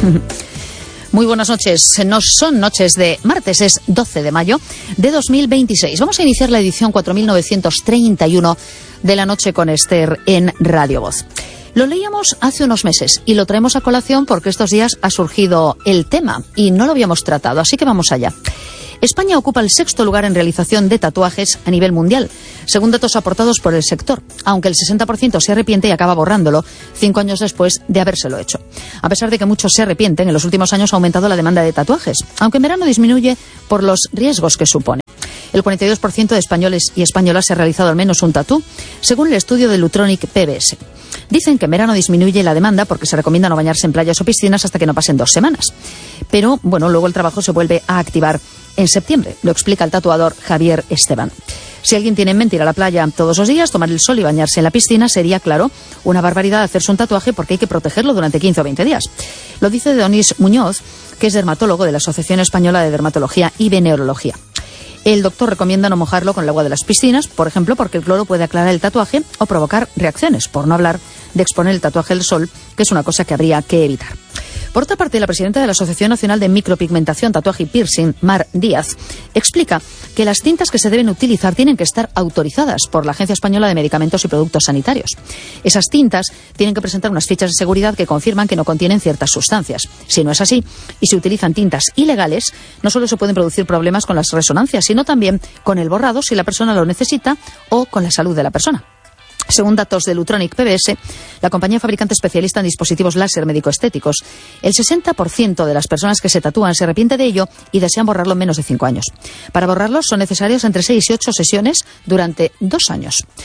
Muy buenas noches. No son noches de martes, es 12 de mayo de 2026. Vamos a iniciar la edición 4931 de La Noche con Esther en Radio Voz. Lo leíamos hace unos meses y lo traemos a colación porque estos días ha surgido el tema y no lo habíamos tratado, así que vamos allá. España ocupa el 6º lugar en realización de tatuajes a nivel mundial, según datos aportados por el sector, aunque el 60% se arrepiente y acaba borrándolo 5 años después de habérselo hecho. A pesar de que muchos se arrepienten, en los últimos años ha aumentado la demanda de tatuajes, aunque en verano disminuye por los riesgos que supone. El 42% de españoles y españolas se ha realizado al menos un tatú, según el estudio de Lutronic PBS. Dicen que en verano disminuye la demanda porque se recomienda no bañarse en playas o piscinas hasta que no pasen 2 semanas. Pero, bueno, luego el trabajo se vuelve a activar en septiembre, lo explica el tatuador Javier Esteban. Si alguien tiene en mente ir a la playa todos los días, tomar el sol y bañarse en la piscina, sería, claro, una barbaridad hacerse un tatuaje porque hay que protegerlo durante 15 o 20 días. Lo dice Denis Muñoz, que es dermatólogo de la Asociación Española de Dermatología y Venereología. El doctor recomienda no mojarlo con el agua de las piscinas, por ejemplo, porque el cloro puede aclarar el tatuaje o provocar reacciones, por no hablar de exponer el tatuaje al sol, que es una cosa que habría que evitar. Por otra parte, la presidenta de la Asociación Nacional de Micropigmentación, Tatuaje y Piercing, Mar Díaz, explica que las tintas que se deben utilizar tienen que estar autorizadas por la Agencia Española de Medicamentos y Productos Sanitarios. Esas tintas tienen que presentar unas fichas de seguridad que confirman que no contienen ciertas sustancias. Si no es así, y se utilizan tintas ilegales, no solo se pueden producir problemas con las resonancias, sino también con el borrado si la persona lo necesita o con la salud de la persona. Según datos de Lutronic PBS, la compañía fabricante especialista en dispositivos láser médico-estéticos, el 60% de las personas que se tatúan se arrepiente de ello y desean borrarlo en menos de 5 años. Para borrarlo son necesarias entre 6 y 8 sesiones durante 2 años.